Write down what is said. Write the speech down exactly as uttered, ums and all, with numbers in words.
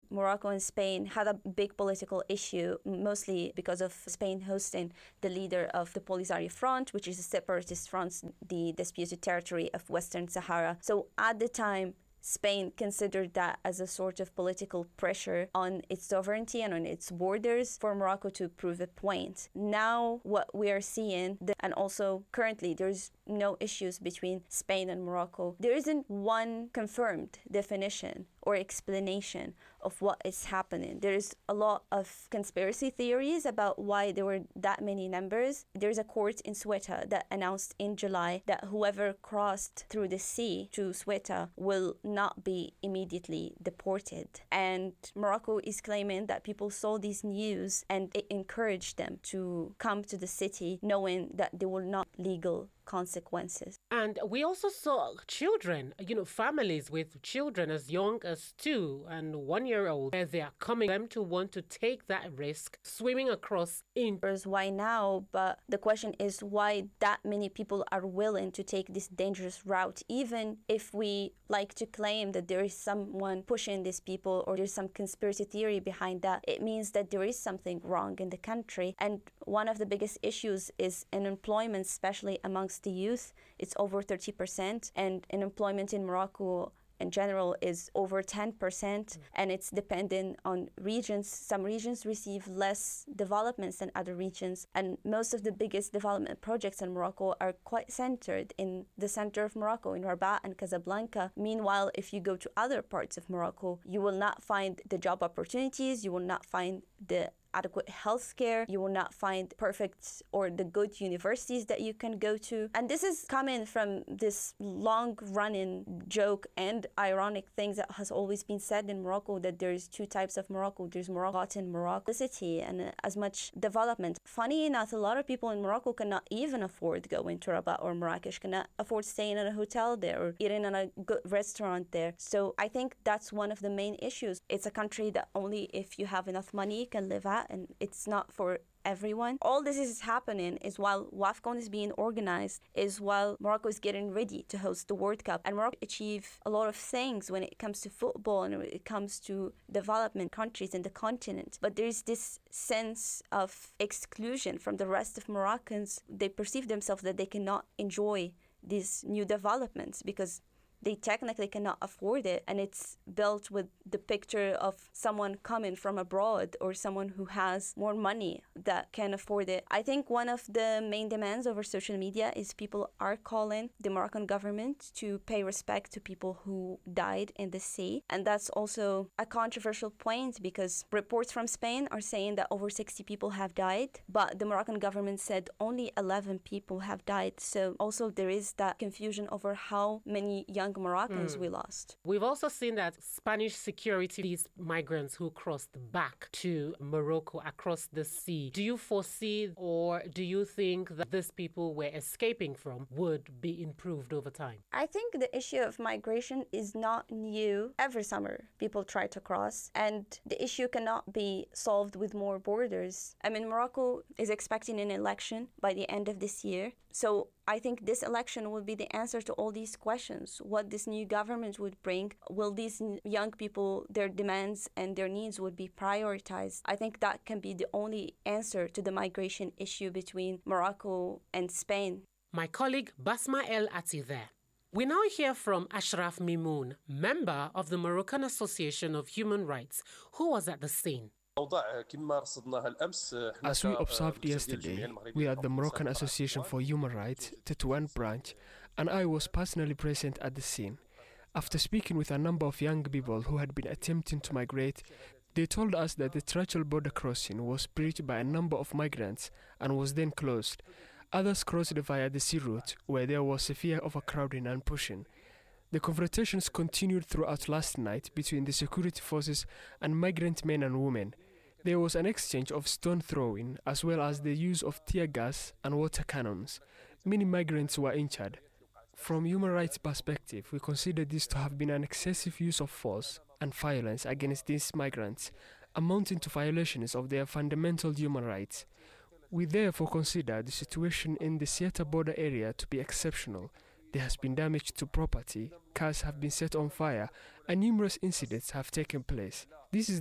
Morocco and Spain had a big political issue, mostly because of Spain hosting the leader of the Polisario Front, which is a separatist front, the disputed territory of Western Sahara. So at the time, Spain considered that as a sort of political pressure on its sovereignty and on its borders for Morocco to prove a point. Now what we are seeing, and also currently there's no issues between Spain and Morocco. There isn't one confirmed definition or explanation of what is happening. There's a lot of conspiracy theories about why there were that many numbers. There's a court in Ceuta that announced in July that whoever crossed through the sea to Ceuta will not be immediately deported. And Morocco is claiming that people saw this news and it encouraged them to come to the city knowing that there were not legal consequences. And we also saw children, you know, families with children as young as two and one year old, where they are coming them to want to take that risk, swimming across in. Why now? But the question is why that many people are willing to take this dangerous route, even if we like to claim that there is someone pushing these people or there's some conspiracy theory behind that. It means that there is something wrong in the country. And one of the biggest issues is unemployment, especially amongst the youth. It's over thirty percent, and unemployment in Morocco in general is over ten percent, mm. and it's dependent on regions. Some regions receive less developments than other regions, and most of the biggest development projects in Morocco are quite centered in the center of Morocco, in Rabat and Casablanca. Meanwhile, if you go to other parts of Morocco, you will not find the job opportunities, you will not find the adequate health care, you will not find perfect or the good universities that you can go to. And this is coming from this long-running joke and ironic things that has always been said in Morocco, that there's two types of Morocco. There's Morocco and Morocco city and uh, as much development. Funny enough, a lot of people in Morocco cannot even afford going to Rabat or Marrakesh, cannot afford staying in a hotel there or eating in a good restaurant there. So I think that's one of the main issues. It's a country that only if you have enough money you can live at, and it's not for everyone. All this is happening is while WAFCON is being organized, is while Morocco is getting ready to host the World Cup. And Morocco achieve a lot of things when it comes to football and when it comes to development countries in the continent. But there's this sense of exclusion from the rest of Moroccans. They perceive themselves that they cannot enjoy these new developments because they technically cannot afford it, and it's built with the picture of someone coming from abroad or someone who has more money that can afford it. I think one of the main demands over social media is people are calling the Moroccan government to pay respect to people who died in the sea, and that's also a controversial point because reports from Spain are saying that over sixty people have died, but the Moroccan government said only eleven people have died. So also there is that confusion over how many young Moroccans mm. we lost. We've also seen that Spanish security, these migrants who crossed back to Morocco across the sea. Do you foresee or do you think that these people we're escaping from would be improved over time? I think the issue of migration is not new. Every summer people try to cross, and the issue cannot be solved with more borders. I mean, Morocco is expecting an election by the end of this year. So I think this election will be the answer to all these questions. What this new government would bring, will these young people, their demands and their needs would be prioritized? I think that can be the only answer to the migration issue between Morocco and Spain. My colleague Basma El Ati there. We now hear from Ashraf Mimoun, member of the Moroccan Association of Human Rights, who was at the scene. As we observed yesterday, we are at the Moroccan Association for Human Rights, Tetuan branch, and I was personally present at the scene. After speaking with a number of young people who had been attempting to migrate, they told us that the Trachel border crossing was breached by a number of migrants and was then closed. Others crossed via the sea route, where there was a fear of overcrowding and pushing. The confrontations continued throughout last night between the security forces and migrant men and women. There was an exchange of stone throwing as well as the use of tear gas and water cannons. Many migrants were injured. From human rights perspective, we consider this to have been an excessive use of force and violence against these migrants, amounting to violations of their fundamental human rights. We therefore consider the situation in the Ceuta border area to be exceptional. There has been damage to property, cars have been set on fire, and numerous incidents have taken place. This is